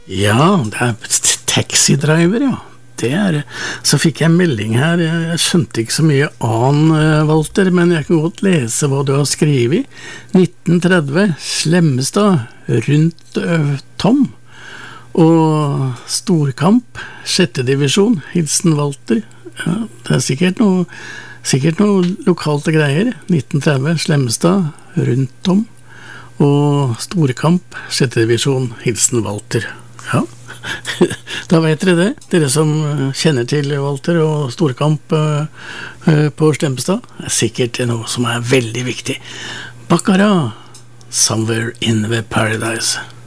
Ja, det taxidriver, ja. Det så fikk jeg en melding her, jeg skjønte ikke så mye Walter, men jeg kan godt lese hva du har skrevet. 1930, Slemmestad, rundt Tom, og storkamp, 6. divisjon, hilsen Walter. Ja, det sikkert noe lokalt greier. 1930, Slemmestad, rundt Tom, og storkamp, 6. divisjon, hilsen Walter. Ja, da vet dere det, dere som kjenner til Walter og storkamp på Slemmestad. Det sikkert noe som veldig viktig. Baccarat, Somewhere in the Paradise.